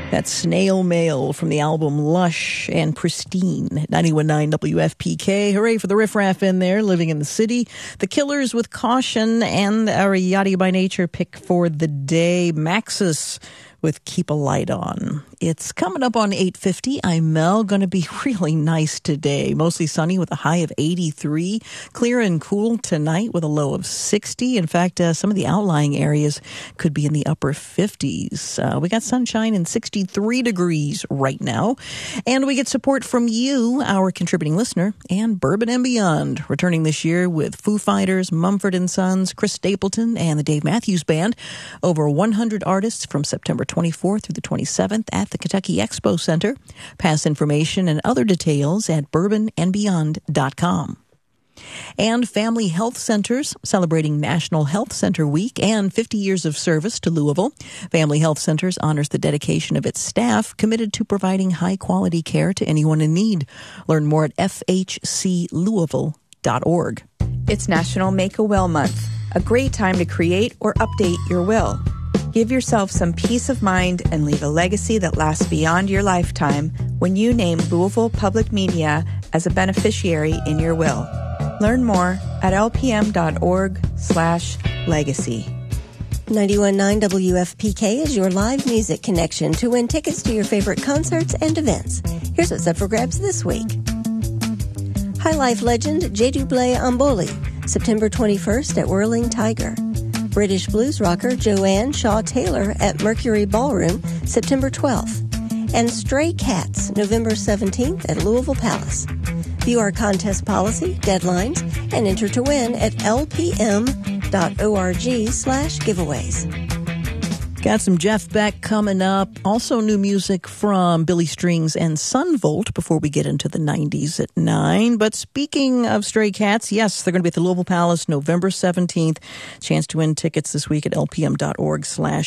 That's Snail Mail from the album Lush and Pristine. 91.9 WFPK. Hooray for the riffraff in there, living in the city. The Killers with Caution, and our Yachty by Nature pick for the day, Maxis with Keep a Light On. It's coming up on 8:50. I'm Mel. Going to be really nice today. Mostly sunny with a high of 83. Clear and cool tonight with a low of 60. In fact, some of the outlying areas could be in the upper 50s. We got sunshine and 63 degrees right now. And we get support from you, our contributing listener, and Bourbon and Beyond, returning this year with Foo Fighters, Mumford & Sons, Chris Stapleton, and the Dave Matthews Band. Over 100 artists from September 24th through the 27th at the Kentucky Expo Center. Pass information and other details at bourbonandbeyond.com. And Family Health Centers, celebrating National Health Center Week and 50 years of service to Louisville. Family Health Centers honors the dedication of its staff, committed to providing high-quality care to anyone in need. Learn more at fhclouisville.org. It's National Make a Will Month, a great time to create or update your will. Give yourself some peace of mind and leave a legacy that lasts beyond your lifetime when you name Louisville Public Media as a beneficiary in your will. Learn more at lpm.org/legacy. 91.9 WFPK is your live music connection to win tickets to your favorite concerts and events. Here's what's up for grabs this week. High Life legend J. Dublé Amboli, September 21st at Whirling Tiger. British blues rocker Joanne Shaw Taylor at Mercury Ballroom, September 12th. And Stray Cats, November 17th at Louisville Palace. View our contest policy, deadlines, and enter to win at lpm.org/giveaways. Got some Jeff Beck coming up. Also new music from Billy Strings and Sunvolt before we get into the 90s at 9. But speaking of Stray Cats, yes, they're going to be at the Louisville Palace November 17th. Chance to win tickets this week at lpm.org/